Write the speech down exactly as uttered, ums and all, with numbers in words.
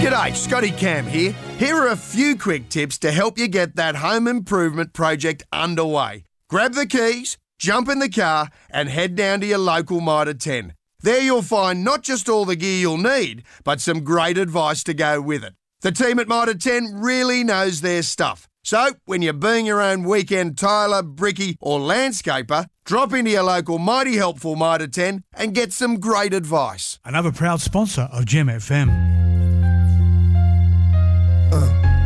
G'day, Scotty Cam here. Here are a few quick tips to help you get that home improvement project underway. Grab the keys, jump in the car and head down to your local Mitre ten. There you'll find not just all the gear you'll need, but some great advice to go with it. The team at Mitre ten really knows their stuff. So, when you're being your own weekend tiler, brickie or landscaper, drop into your local mighty helpful Mitre ten and get some great advice. Another proud sponsor of Gem F M.